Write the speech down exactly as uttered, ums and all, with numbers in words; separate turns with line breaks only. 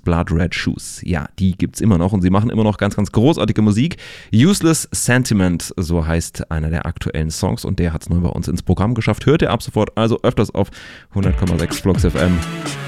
Blood Red Shoes. Ja, die gibt's immer noch und sie machen immer noch ganz, ganz großartige Musik. Useless Sentiment, so heißt einer der aktuellen Songs und der hat's neu bei uns ins Programm geschafft. Hört ihr ab sofort also öfters auf hundert Komma sechs Flux F M.